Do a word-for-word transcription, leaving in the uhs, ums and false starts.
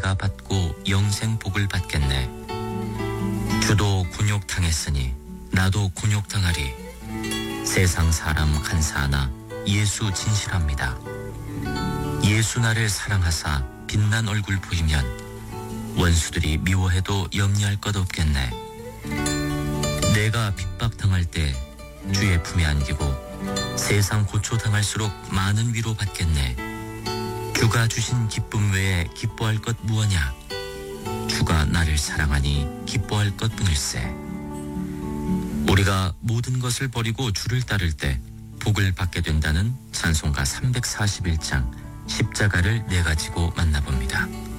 내가 받고 영생 복을 받겠네. 주도 곤욕당했으니 나도 곤욕당하리. 세상 사람 간사하나 예수 진실합니다. 예수 나를 사랑하사 빛난 얼굴 보이면 원수들이 미워해도 염려할 것 없겠네. 내가 핍박당할 때 주의 품에 안기고 세상 고초당할수록 많은 위로 받겠네. 주가 주신 기쁨 외에 기뻐할 것 무엇냐? 주가 나를 사랑하니 기뻐할 것뿐일세. 우리가 모든 것을 버리고 주를 따를 때 복을 받게 된다는 찬송가 삼백사십일 장 십자가를 내가지고 만나봅니다.